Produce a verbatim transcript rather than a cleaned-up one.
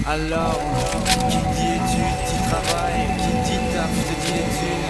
Alors, qui dit études, dit travail, qui dit taf, te dit études.